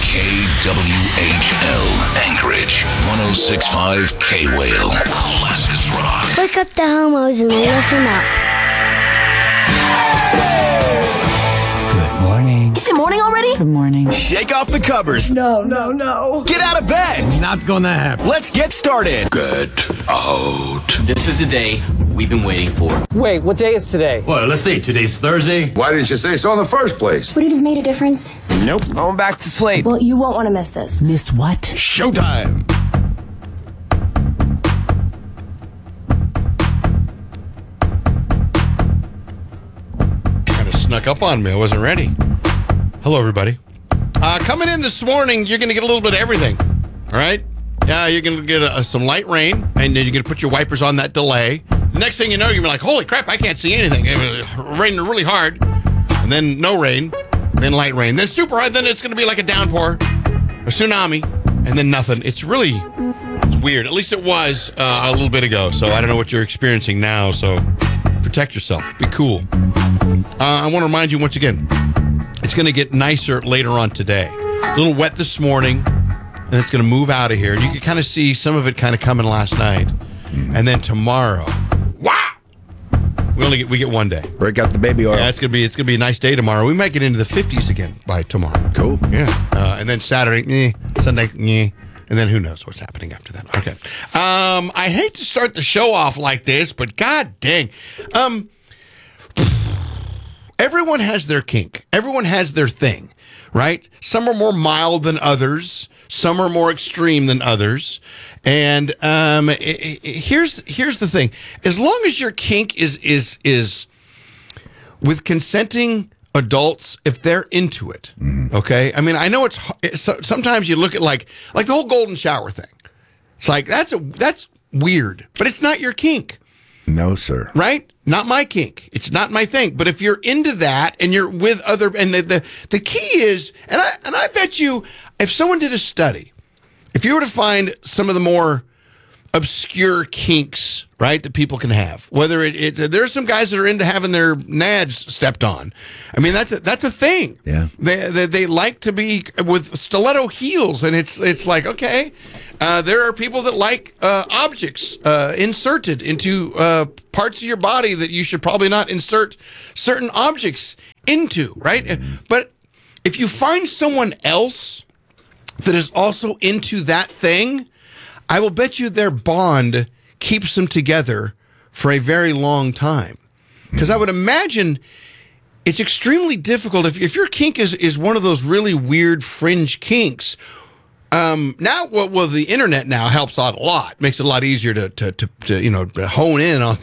KWHL Anchorage 106.5 K-Whale, Alaska's Rock. Wake up the homos and listen up. Good morning. Is it morning already? Good morning. Shake off the covers. No. Get out of bed. Not gonna happen. Let's get started. Get out. This is the day we've been waiting for. Wait, what day is today? Well, let's see. Today's Thursday. Why didn't you say so in the first place? Would it have made a difference? Nope. Going back to sleep. Well, you won't want to miss this. Miss what? Showtime. Kind of snuck up on me. I wasn't ready. Hello, everybody. Coming in this morning, you're going to get a little bit of everything. All right? Yeah, you're going to get some light rain, and then you're going to put your wipers on that delay. The next thing you know, you're going to be like, holy crap, I can't see anything. It was raining really hard. And then no rain, then light rain, then super hard, then it's going to be like a downpour, a tsunami, and then nothing. It's weird. At least it was a little bit ago, so I don't know what you're experiencing now, so protect yourself. Be cool. I want to remind you once again, it's going to get nicer later on today. A little wet this morning, and it's going to move out of here. And you can kind of see some of it kind of coming last night. And then tomorrow, wow! We get one day. Break out the baby oil. Yeah, it's gonna be a nice day tomorrow. We might get into the 50s again by tomorrow. Cool. Yeah. And then Saturday, Sunday, and then who knows what's happening after that. Okay. I hate to start the show off like this, but god dang. Everyone has their kink. Everyone has their thing, right? Some are more mild than others. Some are more extreme than others. And here's the thing: as long as your kink is with consenting adults, if they're into it, okay. I mean, I know it's sometimes you look at like the whole golden shower thing. It's like that's weird, but it's not your kink. No, sir. Right? Not my kink. It's not my thing. But if you're into that and you're with other, and the key is, and I bet you, if someone did a study, if you were to find some of the more obscure kinks, right, that people can have, whether there's some guys that are into having their nads stepped on. I mean, that's a thing. Yeah. They like to be with stiletto heels, and it's like, okay. There are people that like objects inserted into parts of your body that you should probably not insert certain objects into, right? But if you find someone else that is also into that thing, I will bet you their bond keeps them together for a very long time. Because I would imagine it's extremely difficult if your kink is one of those really weird fringe kinks. Now, well, the internet now helps out a lot. Makes it a lot easier to hone in on